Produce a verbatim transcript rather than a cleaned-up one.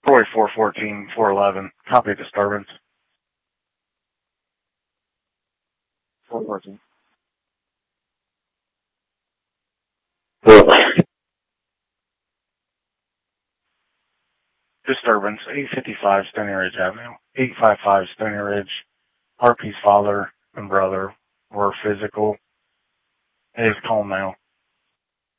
Troy four fourteen, four eleven. Copy disturbance. four fourteen. Disturbance, eight fifty-five Stony Ridge Avenue, eight fifty-five Stony Ridge. R P's father and brother were physical. He is calm now.